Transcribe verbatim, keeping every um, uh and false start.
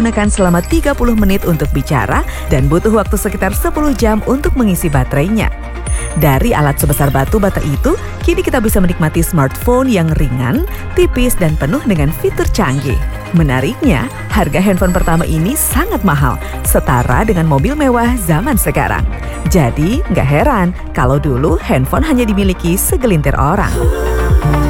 digunakan selama tiga puluh menit untuk bicara dan butuh waktu sekitar sepuluh jam untuk mengisi baterainya. Dari alat sebesar batu bata itu, kini kita bisa menikmati smartphone yang ringan, tipis, dan penuh dengan fitur canggih. Menariknya, harga handphone pertama ini sangat mahal, setara dengan mobil mewah zaman sekarang. Jadi, nggak heran kalau dulu handphone hanya dimiliki segelintir orang.